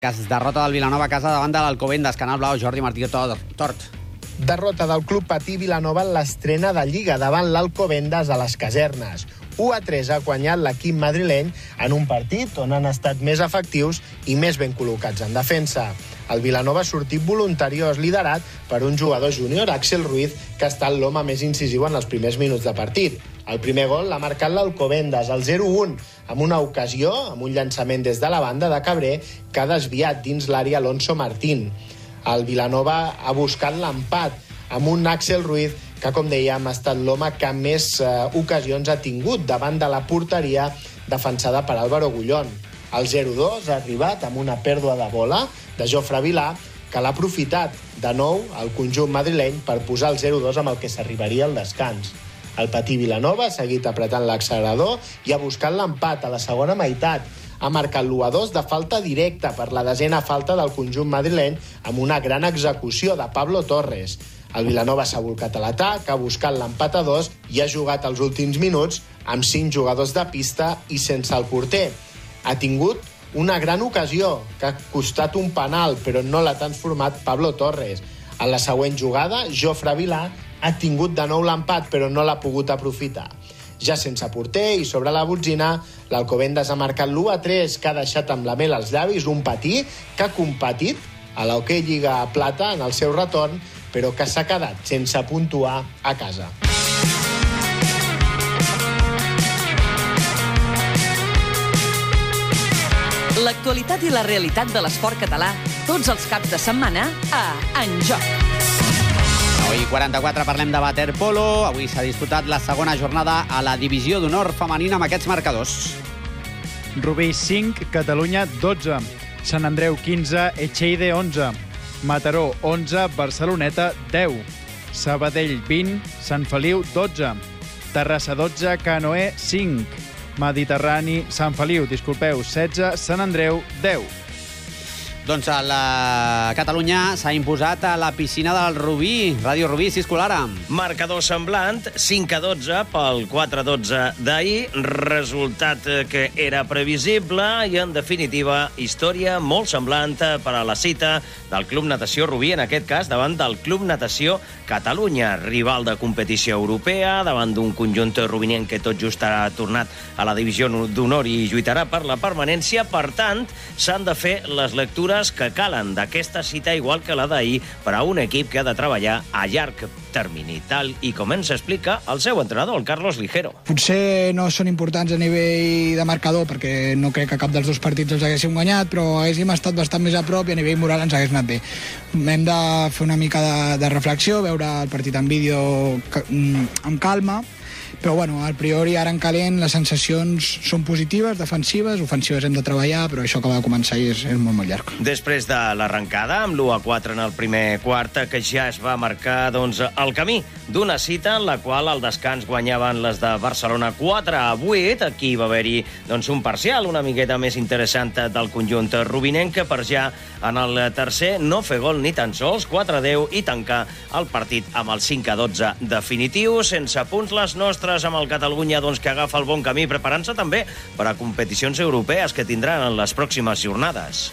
Derrota del Vilanova a casa davant de l'Alcobendas. Canal Blau, Jordi Martí Tort. Derrota del Club Patí Vilanova en l'estrena de Lliga davant l'Alcobendas a les Casernes. 1-3 ha guanyat l'equip madrileny en un partit on han estat més efectius i més ben col·locats en defensa. El Vilanova ha sortit voluntariós liderat per un jugador júnior, Axel Ruiz, que ha estat l'home més incisiu en els primers minuts de partit. El primer gol l'ha marcat l'Alcobendas, el 0-1, amb una ocasió, amb un llançament des de la banda de Cabré, que ha desviat dins l'àrea Alonso Martín. El Vilanova ha buscat l'empat amb un Axel Ruiz que, com dèiem, ha estat l'home que més ocasions ha tingut davant de la porteria defensada per Álvaro Gullón. El 0-2 ha arribat amb una pèrdua de bola de Jofre Vilà, que l'ha aprofitat de nou el conjunt madrileny per posar el 0-2 amb el que s'arribaria al descans. El Patí Vilanova ha seguit apretant l'accelerador i ha buscat l'empat a la segona meitat. Ha marcat l'1-2 de falta directa per la desena falta del conjunt madrileny amb una gran execució de Pablo Torres. El Vilanova s'ha volcat a l'atac, ha buscat l'empat a 2 i ha jugat els últims minuts amb 5 jugadors de pista i sense el porter. Ha tingut una gran ocasió que ha costat un penal, però no l'ha transformat Pablo Torres. En la següent jugada, Jofre Vilà ha tingut de nou l'empat, però no l'ha pogut aprofitar. Ja sense porter i sobre la botzina, l'Alcobendas ha marcat l'1-3, que ha deixat amb la mel als llavis un Patí que ha competit a l'Hockey Lliga Plata en el seu retorn, però que s'ha quedat sense puntuar a casa. L'actualitat i la realitat de l'esport català, tots els caps de setmana a En Joc. Avui 44 parlem de waterpolo. Avui s'ha disputat la segona jornada a la divisió d'honor femenina amb aquests marcadors. Rubí 5, Catalunya 12, Sant Andreu 15, Echeide 11, Mataró 11, Barceloneta 10, Sabadell 20, Sant Feliu 12, Terrassa 12, Canoe 5, Sant Feliu 16, Sant Andreu 10. Doncs la Catalunya s'ha imposat a la piscina del Rubí. Ràdio Rubí, Ciscolara. Marcador semblant, 5-12 pel 4-12 d'ahir. Resultat que era previsible i, en definitiva, història molt semblant per a la cita del Club Natació Rubí, en aquest cas davant del Club Natació Catalunya, rival de competició europea, davant d'un conjunt rubinenc que tot just ha tornat a la divisió d'honor i lluitarà per la permanència. Per tant, s'han de fer les lectures que calen d'aquesta cita, igual que la d'ahir, per a un equip que ha de treballar a llarg termini, tal i com ens explica el seu entrenador, el Carlos Ligero. Potser no són importants a nivell de marcador, perquè no crec que cap dels dos partits els haguéssim guanyat, però haguéssim estat bastant més a prop i a nivell moral ens hagués anat bé. Hem de fer una mica de reflexió, veure el partit en vídeo amb calma, però bueno, al priori ara en calent les sensacions són positives, defensives, ofensives hem de treballar, però això que va començar ahir és molt llarg. Després de l'arrencada, amb l'1-4 en el primer quart, que ja es va marcar el camí d'una cita en la qual al descans guanyaven les de Barcelona 4-8. Aquí va haver-hi un parcial una miqueta més interessant del conjunt rubinenc, que per ja en el tercer no fer gol ni tan sols, 4-10, i tancar el partit amb el 5-12 definitiu. Sense punts les nostres, amb el Catalunya que agafa el bon camí, preparant-se també per a competicions europees que tindran en les pròximes jornades.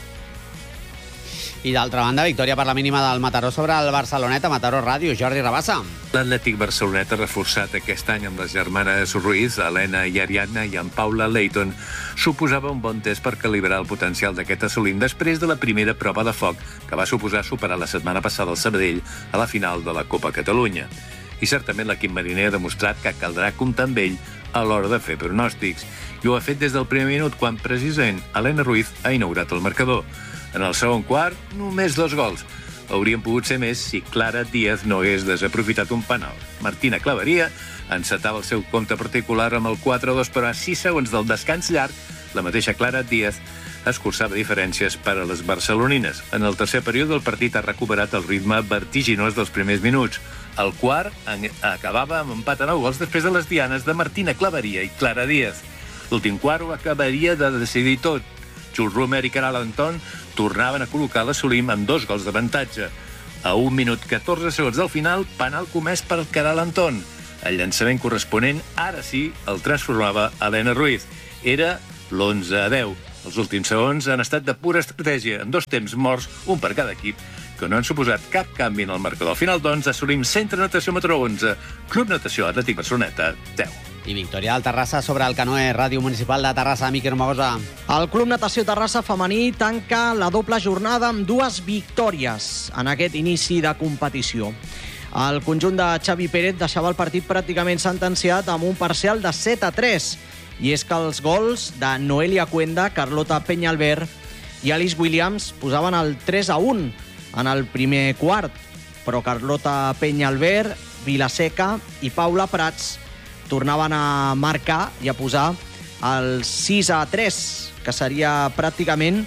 I d'altra banda, victòria per la mínima del Mataró sobre el Barceloneta. Mataró Ràdio, Jordi Rabassa. L'Atlètic Barceloneta, reforçat aquest any amb les germanes Ruiz, Helena i Ariadna, i amb Paula Leighton, suposava un bon test per calibrar el potencial d'aquest assolint després de la primera prova de foc, que va suposar superar la setmana passada el Sabadell a la final de la Copa Catalunya. I certament l'equip mariner ha demostrat que caldrà comptar amb ell a l'hora de fer pronòstics. I ho ha fet des del primer minut, quan precisament Helena Ruiz ha inaugurat el marcador. En el segon quart, només 2 gols. Haurien pogut ser més si Clara Díaz no hagués desaprofitat un penal. Martina Claveria encetava el seu compte particular amb el 4-2, però a 6 segons del descans llarg, la mateixa Clara Díaz escurçava diferències per a les barcelonines. En el tercer període, el partit ha recuperat el ritme vertiginós dels primers minuts. El quart acabava amb empat a 9 gols després de les dianes de Martina Claveria i Clara Díaz. L'últim quart ho acabaria de decidir tot. Jules Romer i Caral Anton tornaven a col·locar l'assolim amb 2 gols d'avantatge. A 1 minut 14 segons del final, penal comès per Caral Anton. El llançament corresponent, ara sí, el transformava Helena Ruiz. Era l'11-10. Els últims segons han estat de pura estratègia, en 2 temps morts, un per cada equip, que no han suposat cap canvi en el marcador. Al final, doncs, assolim Centre Natació Mataró 11, Club Natació Atlètic Barceloneta 10. I victòria del Terrassa sobre el Canoe, Ràdio Municipal de Terrassa, Miquel Romagosa. El Club Natació Terrassa femení tanca la doble jornada amb 2 victòries en aquest inici de competició. El conjunt de Xavi Pérez deixava el partit pràcticament sentenciat amb un parcial de 7-3. I és que els gols de Noelia Cuenda, Carlota Peñalver i Alice Williams posaven el 3-1 en el primer quart. Però Carlota Peñalver, Vilaseca i Paula Prats tornaven a marcar i a posar el 6-3, que seria pràcticament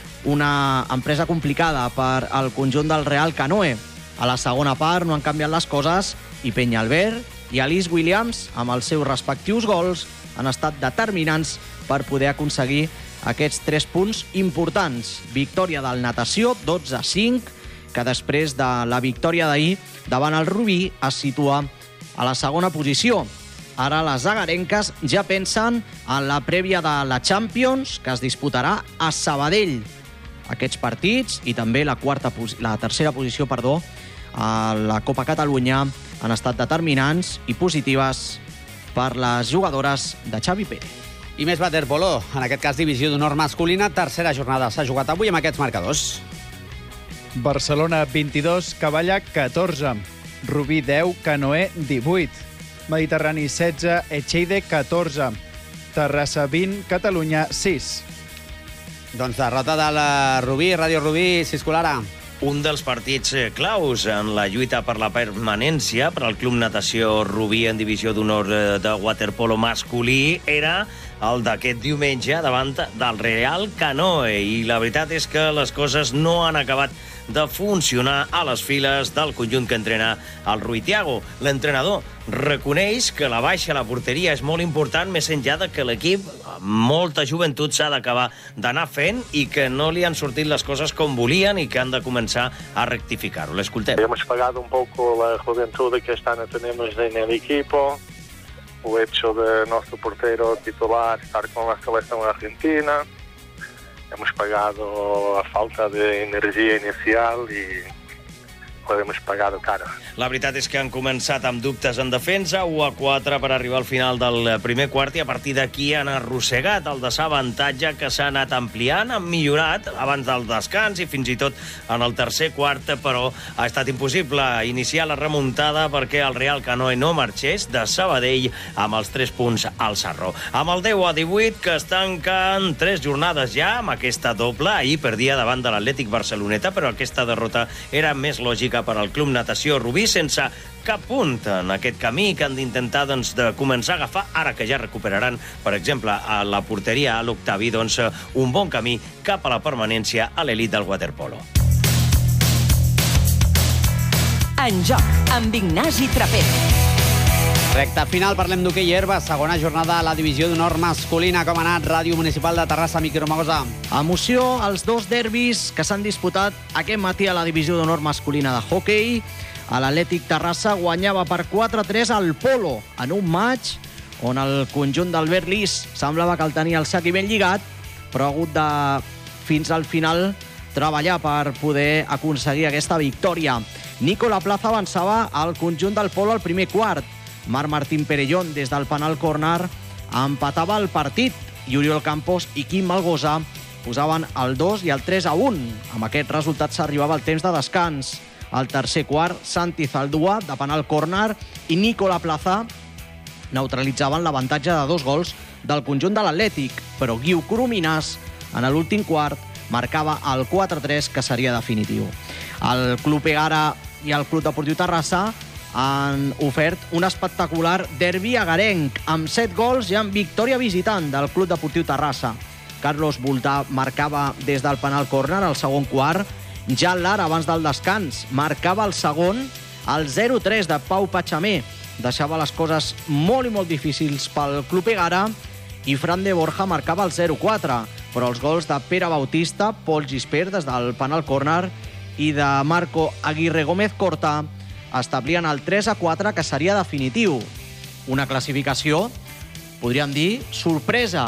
una empresa complicada per al conjunt del Real Canoe. A la segona part no han canviat les coses i Peñalver i Alice Williams, amb els seus respectius gols, han estat determinants per poder aconseguir aquests 3 punts importants. Victòria del Natació, 12-5, que després de la victòria d'ahir davant el Rubí es situa a la segona posició. Ara les agarenques ja pensen en la prèvia de la Champions, que es disputarà a Sabadell. Aquests partits i també la tercera posició, a la Copa Catalunya han estat determinants i positives per les jugadores de Xavi Pérez. I més waterpolo, en aquest cas divisió d'honor masculina, tercera jornada. S'ha jugat avui amb aquests marcadors. Barcelona 22, Cavalla 14, Rubí 10, Canoe 18, Mediterrani 16, Echeide 14, Terrassa 20, Catalunya 6. Doncs derrota de la Rubí, Ràdio Rubí, Siscolara. Un dels partits claus en la lluita per la permanència per al Club Natació Rubí en divisió d'honor de waterpolo masculí era el d'aquest diumenge davant del Real Canoe. I la veritat és que les coses no han acabat de funcionar a les files del conjunt que entrena el Rui Thiago. L'entrenador reconeix que la baixa a la porteria és molt important, més enllà de que l'equip, molta joventut, s'ha d'acabar d'anar fent i que no li han sortit les coses com volien i que han de començar a rectificar-ho. L'escoltem. Hemos pagado un poco la juventud que este año tenemos en el equipo, el hecho de nuestro portero titular estar con la selección argentina. Hemos pagado a falta de energía inicial y hemos pagado caro. La veritat és que han començat amb dubtes en defensa, 1-4 per arribar al final del primer quart, i a partir d'aquí han arrossegat el desavantatge que s'ha anat ampliant, han millorat abans del descans i fins i tot en el tercer quart, però ha estat impossible iniciar la remuntada perquè el Real Canoe no marxés de Sabadell amb els 3 punts al Sarro. Amb el 10-18, que es tanquen 3 jornades ja amb aquesta doble. Ahir perdia davant de l'Atlètic Barceloneta, però aquesta derrota era més lògica per al Club Natació Rubí, sense cap punt en aquest camí que han d'intentar de començar a agafar, ara que ja recuperaran, per exemple, a la porteria a l'Octavi, un bon camí cap a la permanència a l'elit del waterpolo. En joc, amb Ignasi Trapero. Recte final, parlem d'hoquei herba, segona jornada a la divisió d'honor masculina. Com ha anat Ràdio Municipal de Terrassa, Miqui Romagosa? Emoció als 2 derbis que s'han disputat aquest matí a la divisió d'honor masculina de hoquei. L'Atlètic Terrassa guanyava per 4-3 al Polo, en un maig on el conjunt d'Albert Lis semblava que el tenia el sac i ben lligat, però ha hagut de, fins al final, treballar per poder aconseguir aquesta victòria. Nico Laplaza avançava al conjunt del Polo al primer quart. Marc Martín Perellón, des del penal córner, empatava el partit i Oriol Campos i Quim Malgosa posaven el 2 i el 3-1. Amb aquest resultat s'arribava al temps de descans. Al tercer quart, Santi Zaldúa, de penal córner, i Nico Laplaza neutralitzaven l'avantatge de 2 gols del conjunt de l'Atlètic, però Guiu Corominas, en l'últim quart, marcava el 4-3, que seria definitiu. El Club Egara i el Club Deportiu Terrassa han ofert un espectacular derbi agarenc, amb 7 gols i amb victòria visitant del Club Deportiu Terrassa. Carlos Voltà marcava des del penal córner al segon quart. Jan Lara, abans del descans, marcava el segon. El 0-3 de Pau Pachamé deixava les coses molt i molt difícils pel Club Egara, i Fran de Borja marcava el 0-4, però els gols de Pere Bautista, Pol Gispert des del penal córner i de Marco Aguirre Gómez Corta establien el 3-4, que seria definitiu. Una classificació, podríem dir, sorpresa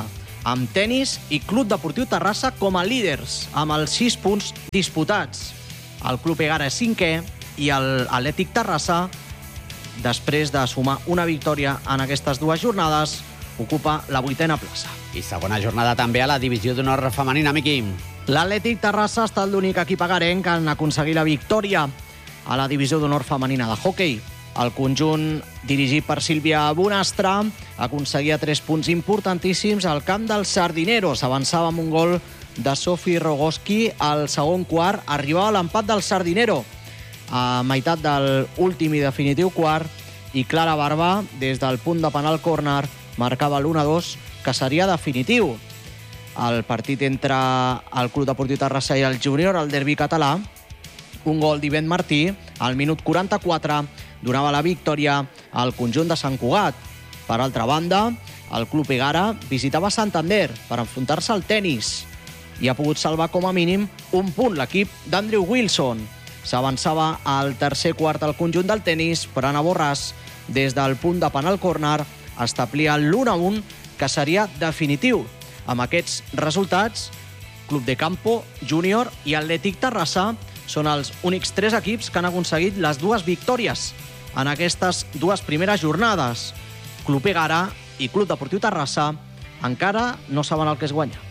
amb Tenis i Club Deportiu Terrassa com a líders, amb els 6 punts disputats. El Club Egara és 5è i l'Atlètic Terrassa, després de sumar una victòria en aquestes 2 jornades, ocupa la 8a plaça. I segona jornada també a la divisió d'honor femenina, Miqui. L'Atlètic Terrassa ha estat l'únic equip agarenc en aconseguir la victòria a la divisió d'honor femenina de hoquei. El conjunt, dirigit per Sílvia Bonastre, aconseguia 3 punts importantíssims al camp dels Sardineros. Avançava amb un gol de Sofi Rogoski al segon quart. Arribava l'empat del Sardinero a meitat de l'últim i definitiu quart i Clara Barba, des del punt de penal córner, marcava l'1-2, que seria definitiu. El partit entre el Club Deportiu Terrassa i el Júnior, el derbi català, un gol d'Ivent Martí, al minut 44, donava la victòria al conjunt de Sant Cugat. Per altra banda, el Club Egara visitava Santander per enfrontar-se al Tenis i ha pogut salvar com a mínim un punt l'equip d'Andrew Wilson. S'avançava al tercer quart al conjunt del Tenis, però Anna Borràs, des del punt de penal córner, establia l'1-1, que seria definitiu. Amb aquests resultats, Club de Campo, Júnior i Atlètic Terrassa són els únics 3 equips que han aconseguit les 2 victòries en aquestes 2 primeres jornades. Club Egara i Club Deportiu Terrassa encara no saben el que és guanyar.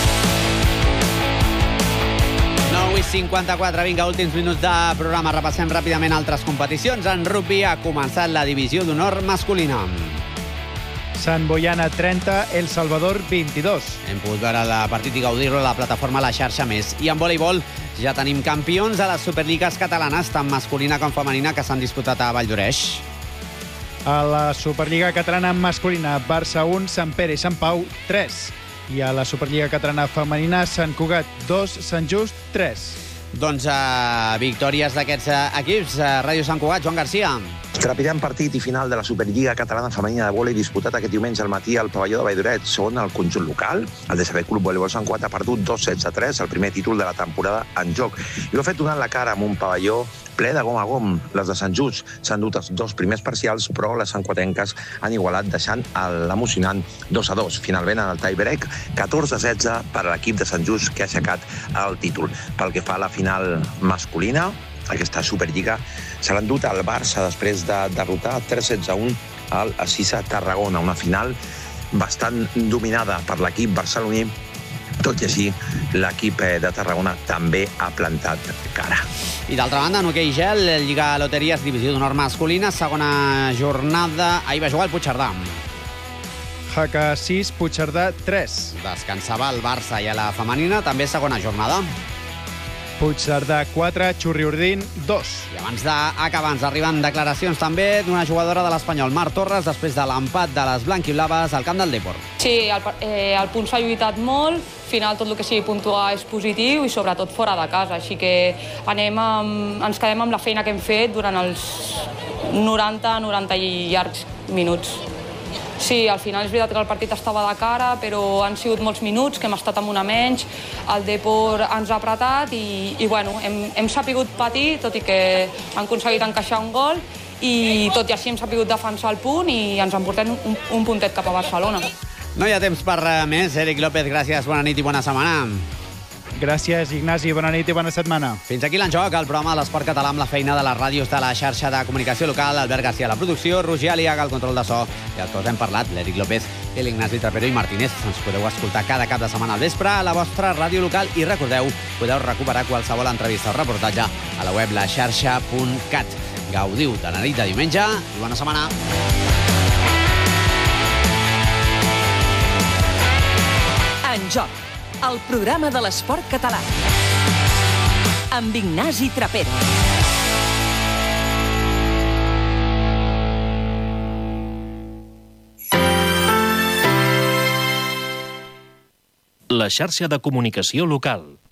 9:54, vinga, últims minuts de programa. Repassem ràpidament altres competicions. En rugby ha començat la divisió d'honor masculina. Sant Boiana 30, El Salvador 22. Hem pogut veure el partit i gaudir-lo a la plataforma La Xarxa Més. I en voleibol ja tenim campions a les Superligues catalanes, tant masculina com femenina, que s'han disputat a Valldoreix. A la Superliga catalana masculina, Barça 1, Sant Pere i Sant Pau 3. I a la Superliga catalana femenina, Sant Cugat 2, Sant Just 3. Doncs victòries d'aquests equips. Ràdio Sant Cugat, Joan Garcia. Trepidant partit i final de la Superliga catalana femenina de vòlei disputat aquest diumenge al matí al pavelló de Valldoreix. Segon el conjunt local, el DSB Club Voleibol Sant Cugat ha perdut 2-16-3, el primer títol de la temporada en joc. I ho ha fet donant la cara amb un pavelló ple de gom a gom. Les de Sant Just s'han dut els 2 primers parcials, però les santcuatenques han igualat deixant l'emocionant 2-2. Finalment, en el tie-break, 14-16 per a l'equip de Sant Just, que ha aixecat el títol. Pel que fa a la final masculina, aquesta Superliga, se l'han dut al Barça després de derrotar 3-16-1 al Assisa Tarragona. Una final bastant dominada per l'equip barceloní. Tot i així, l'equip de Tarragona també ha plantat cara. I d'altra banda, en hoquei gel, Lliga Loteries, divisió d'honor masculina, segona jornada. Ahir va jugar el Puigcerdà. Jaca 6, Puigcerdà 3. Descansava el Barça, i a la femenina també segona jornada. Puigcerdà 4, Xurriordín 2. I abans d'acabar ens arriben declaracions també d'una jugadora de l'Espanyol, Mar Torres, després de l'empat de les blanquiblaves al camp del Depor. Sí, el punt s'ha lluitat molt, al final tot el que sigui puntuar és positiu i sobretot fora de casa, així que ens quedem amb la feina que hem fet durant els 90 i llargs minuts. Sí, al final és veritat que el partit estava de cara, però han sigut molts minuts que hem estat amb una menys, el Depor ens ha apretat i bueno, hem sapigut patir, tot i que han aconseguit encaixar un gol, i tot i així hem sapigut defensar el punt i ens emportem un puntet cap a Barcelona. No hi ha temps per més. Eric López, gràcies, bona nit i bona setmana. Gràcies, Ignasi, bona nit i bona setmana. Fins aquí l'Enjoc, el programa de l'esport català amb la feina de les ràdios de la xarxa de comunicació local, Albert García a la producció, Roger Aliaga al control de so, i el que us hem parlat, l'Eric López i l'Ignasi Trapero i Martínez. Ens podeu escoltar cada cap de setmana al vespre a la vostra ràdio local i recordeu, podeu recuperar qualsevol entrevista o reportatge a la web laxarxa.cat. Gaudiu de la nit de diumenge i bona setmana. Enjoc, el programa de l'esport català. Amb Ignasi Trapero. La xarxa de comunicació local.